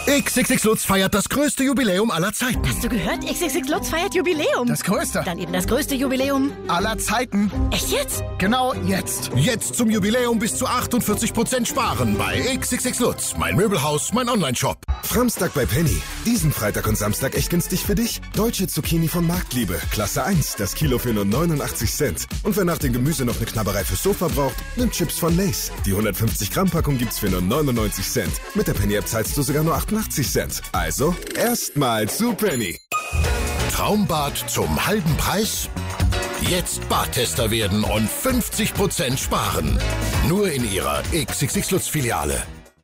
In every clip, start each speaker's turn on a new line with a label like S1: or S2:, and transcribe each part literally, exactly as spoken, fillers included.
S1: X X X Lutz feiert das größte Jubiläum aller Zeiten.
S2: Hast du gehört? X X X Lutz feiert Jubiläum.
S1: Das größte?
S2: Dann eben das größte Jubiläum
S1: aller Zeiten.
S2: Echt jetzt?
S1: Genau jetzt. Jetzt zum Jubiläum bis zu achtundvierzig Prozent sparen bei X X X Lutz. Mein Möbelhaus, mein Onlineshop.
S3: Samstag bei Penny. Diesen Freitag und Samstag echt günstig für dich. Deutsche Zucchini von Marktliebe. Klasse eins. Das Kilo für nur neunundachtzig Cent. Und wer nach dem Gemüse noch eine Knabberei fürs Sofa braucht, nimmt Chips von Lay's. Die hundertfünfzig Gramm Packung gibt's für nur neunundneunzig Cent. Mit der Penny-App zahlst du sogar nur achtundachtzig Cent. Also, erstmal zu Penny.
S1: Traumbad zum halben Preis? Jetzt Badtester werden und fünfzig Prozent sparen. Nur in Ihrer X X X Lutz Filiale.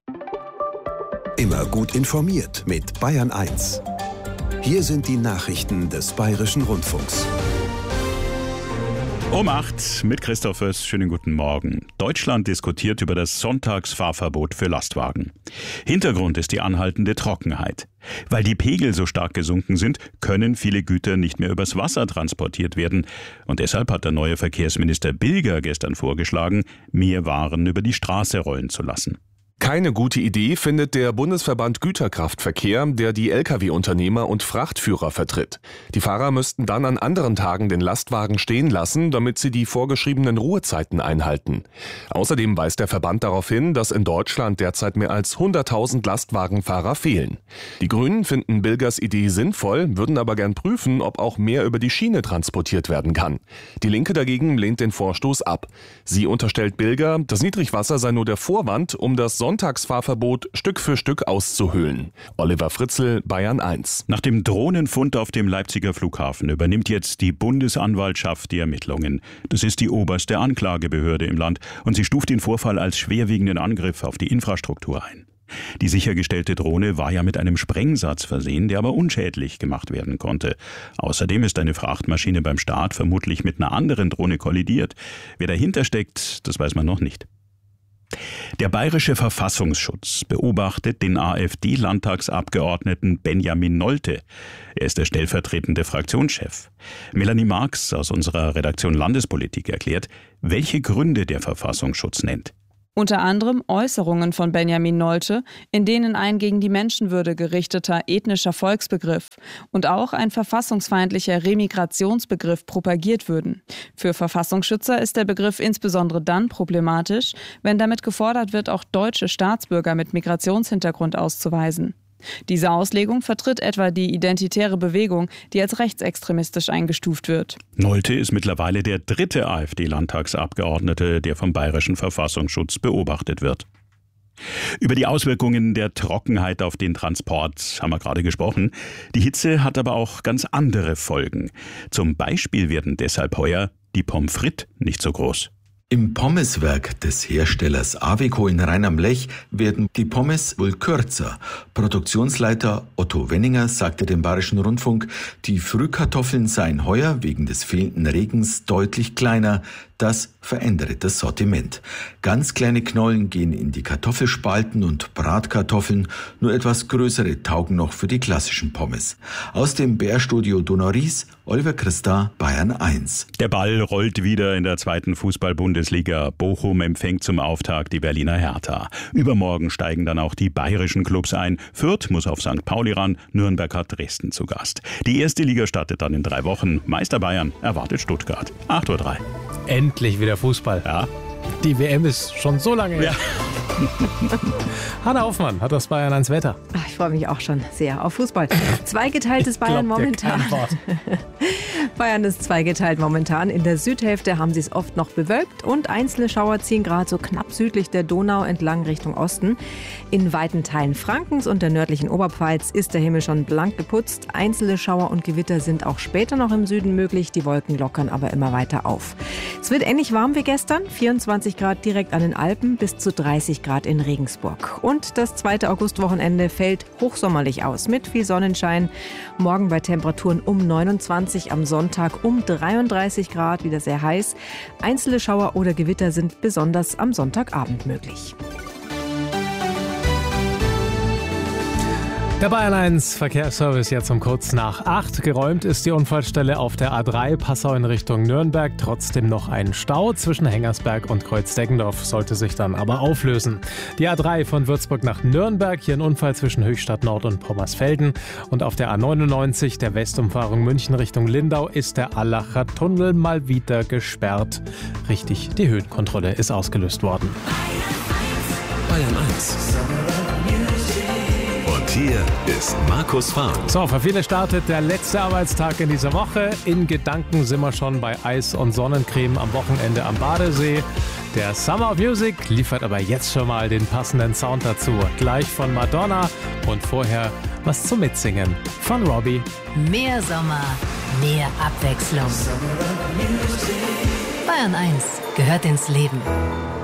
S4: Immer gut informiert mit Bayern eins. Hier sind die Nachrichten des Bayerischen Rundfunks.
S5: Um acht mit Christoph Föß. Schönen guten Morgen. Deutschland diskutiert über das Sonntagsfahrverbot für Lastwagen. Hintergrund ist die anhaltende Trockenheit. Weil die Pegel so stark gesunken sind, können viele Güter nicht mehr übers Wasser transportiert werden. Und deshalb hat der neue Verkehrsminister Bilger gestern vorgeschlagen, mehr Waren über die Straße rollen zu lassen.
S6: Keine gute Idee findet der Bundesverband Güterkraftverkehr, der die L K W-Unternehmer und Frachtführer vertritt. Die Fahrer müssten dann an anderen Tagen den Lastwagen stehen lassen, damit sie die vorgeschriebenen Ruhezeiten einhalten. Außerdem weist der Verband darauf hin, dass in Deutschland derzeit mehr als hunderttausend Lastwagenfahrer fehlen. Die Grünen finden Bilgers Idee sinnvoll, würden aber gern prüfen, ob auch mehr über die Schiene transportiert werden kann. Die Linke dagegen lehnt den Vorstoß ab. Sie unterstellt Bilger, das Niedrigwasser sei nur der Vorwand, um das Sonntagsfahrverbot Stück für Stück auszuhöhlen. Oliver Fritzl, Bayern eins.
S5: Nach dem Drohnenfund auf dem Leipziger Flughafen übernimmt jetzt die Bundesanwaltschaft die Ermittlungen. Das ist die oberste Anklagebehörde im Land und sie stuft den Vorfall als schwerwiegenden Angriff auf die Infrastruktur ein. Die sichergestellte Drohne war ja mit einem Sprengsatz versehen, der aber unschädlich gemacht werden konnte. Außerdem ist eine Frachtmaschine beim Start vermutlich mit einer anderen Drohne kollidiert. Wer dahinter steckt, das weiß man noch nicht. Der Bayerische Verfassungsschutz beobachtet den AfD-Landtagsabgeordneten Benjamin Nolte. Er ist der stellvertretende Fraktionschef. Melanie Marx aus unserer Redaktion Landespolitik erklärt, welche Gründe der Verfassungsschutz nennt.
S7: Unter anderem Äußerungen von Benjamin Nolte, in denen ein gegen die Menschenwürde gerichteter ethnischer Volksbegriff und auch ein verfassungsfeindlicher Remigrationsbegriff propagiert würden. Für Verfassungsschützer ist der Begriff insbesondere dann problematisch, wenn damit gefordert wird, auch deutsche Staatsbürger mit Migrationshintergrund auszuweisen. Diese Auslegung vertritt etwa die Identitäre Bewegung, die als rechtsextremistisch eingestuft wird.
S5: Nolte ist mittlerweile der dritte AfD-Landtagsabgeordnete, der vom Bayerischen Verfassungsschutz beobachtet wird. Über die Auswirkungen der Trockenheit auf den Transport haben wir gerade gesprochen. Die Hitze hat aber auch ganz andere Folgen. Zum Beispiel werden deshalb heuer die Pommes frites nicht so groß.
S8: Im Pommeswerk des Herstellers Aveco in Rhein am Lech werden die Pommes wohl kürzer. Produktionsleiter Otto Wenninger sagte dem Bayerischen Rundfunk, die Frühkartoffeln seien heuer wegen des fehlenden Regens deutlich kleiner. Das verändere das Sortiment. Ganz kleine Knollen gehen in die Kartoffelspalten und Bratkartoffeln, nur etwas größere taugen noch für die klassischen Pommes. Aus dem B R-Studio Donauries, Oliver Christa, Bayern eins.
S5: Der Ball rollt wieder in der zweiten Fußball-Bundesliga. Bochum empfängt zum Auftakt die Berliner Hertha. Übermorgen steigen dann auch die bayerischen Clubs ein. Fürth muss auf Sankt Pauli ran, Nürnberg hat Dresden zu Gast. Die erste Liga startet dann in drei Wochen. Meister Bayern erwartet Stuttgart. acht Uhr drei.
S9: Endlich wieder Fußball.
S5: Ja.
S9: Die W M ist schon so lange her.
S5: Ja.
S9: Hanna Hoffmann hat das Bayern eins Wetter.
S10: Ach, ich freue mich auch schon sehr auf Fußball. Zweigeteiltes Bayern momentan. Bayern ist zweigeteilt momentan. In der Südhälfte haben sie es oft noch bewölkt und einzelne Schauer ziehen gerade so knapp südlich der Donau entlang Richtung Osten. In weiten Teilen Frankens und der nördlichen Oberpfalz ist der Himmel schon blank geputzt. Einzelne Schauer und Gewitter sind auch später noch im Süden möglich. Die Wolken lockern aber immer weiter auf. Es wird ähnlich warm wie gestern. vierundzwanzig Grad direkt an den Alpen bis zu dreißig Grad in Regensburg. Und das zweite Augustwochenende fällt hochsommerlich aus mit viel Sonnenschein. Morgen bei Temperaturen um neunundzwanzig, am Sonntag um dreiunddreißig Grad, wieder sehr heiß. Einzelne Schauer oder Gewitter sind besonders am Sonntagabend möglich.
S9: Der Bayern eins Verkehrsservice jetzt um kurz nach acht. Geräumt ist die Unfallstelle auf der A drei Passau in Richtung Nürnberg. Trotzdem noch ein Stau zwischen Hengersberg und Kreuz-Deggendorf, sollte sich dann aber auflösen. Die A drei von Würzburg nach Nürnberg, hier ein Unfall zwischen Höchstadt Nord und Pommersfelden. Und auf der A neunundneunzig, der Westumfahrung München Richtung Lindau, ist der Allacher Tunnel mal wieder gesperrt. Richtig, die Höhenkontrolle ist ausgelöst worden.
S4: Bayern eins. Und hier ist Markus Fahr.
S9: So, für viele startet der letzte Arbeitstag in dieser Woche. In Gedanken sind wir schon bei Eis und Sonnencreme am Wochenende am Badesee. Der Summer of Music liefert aber jetzt schon mal den passenden Sound dazu. Gleich von Madonna und vorher was zum Mitsingen von Robbie.
S11: Mehr Sommer, mehr Abwechslung. Bayern eins gehört ins Leben.